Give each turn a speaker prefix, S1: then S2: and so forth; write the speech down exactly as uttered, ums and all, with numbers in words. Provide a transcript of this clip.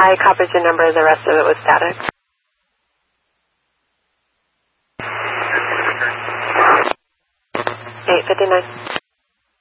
S1: I copied your number. The rest of it was static. eight fifty-nine.